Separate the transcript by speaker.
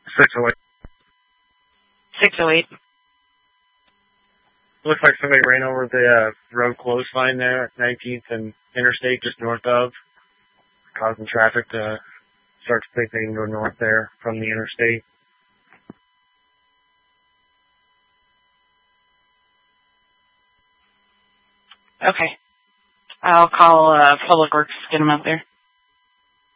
Speaker 1: 608.
Speaker 2: 608.
Speaker 1: Looks like somebody ran over the road clothesline there at 19th and Interstate just north of, causing traffic to start to think they can go north there from the interstate.
Speaker 2: Okay. I'll call Public Works, get them out there.